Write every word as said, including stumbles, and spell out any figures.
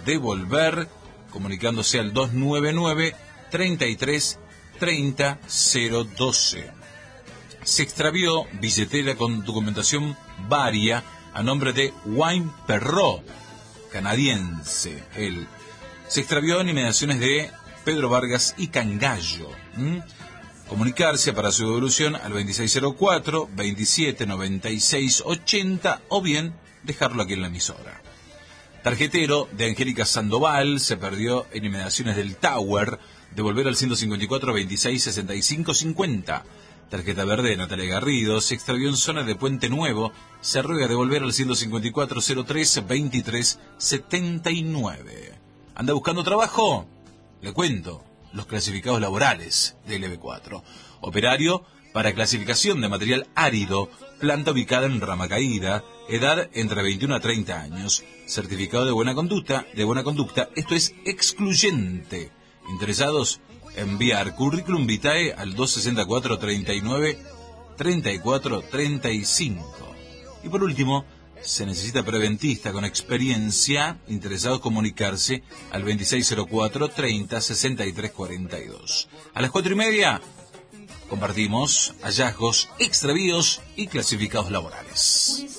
devolver comunicándose al dos nueve nueve, treinta y tres, treinta, cero doce. Se extravió billetera con documentación varia a nombre de Wayne Perrault, canadiense. Él se extravió en inmediaciones de Pedro Vargas y Cangallo. ¿Mm? Comunicarse para su devolución al veintiséis cero cuatro, veintisiete noventa y seis ochenta o bien dejarlo aquí en la emisora. Tarjetero de Angélica Sandoval se perdió en inmediaciones del Tower, devolver al ciento cincuenta y cuatro, veintiséis sesenta y cinco cincuenta. Tarjeta verde de Natalia Garrido se extravió en zona de Puente Nuevo, se ruega devolver al ciento cincuenta y cuatro, cero tres, veintitrés setenta y nueve. ¿Anda buscando trabajo? Le cuento. Los clasificados laborales de L B cuatro. Operario para clasificación de material árido, planta ubicada en Rama Caída, edad entre veintiuno a treinta años, certificado de buena conducta, de buena conducta, esto es excluyente. Interesados, enviar currículum vitae al dos sesenta y cuatro, treinta y nueve, treinta y cuatro, treinta y cinco. Y por último, se necesita preventista con experiencia, interesados comunicarse al veintiséis cero cuatro, treinta, sesenta y tres cuarenta y dos. A las cuatro y media compartimos hallazgos, extravíos y clasificados laborales.